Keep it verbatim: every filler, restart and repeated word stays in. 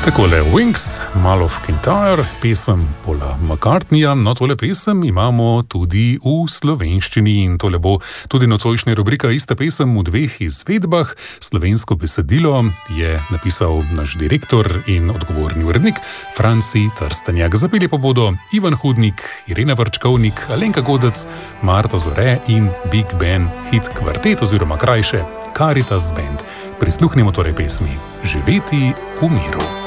Takole Wings, Mall of Kintyre, pesem Paula McCartneyja. No, tole pesem imamo tudi v slovenščini in tole bo tudi nocojšnja rubrika Ista pesem v dveh izvedbah. Slovensko besedilo je napisal naš direktor in odgovorni urednik Franci Trstenjak. Zapeli pa bodo Ivan Hudnik, Irena Vrčkovnik, Alenka Godec, Marta Zore in Big Ben Hit Kvartet oziroma krajše Caritas Band. Prisluhnimo torej pesmi Živeti v miru.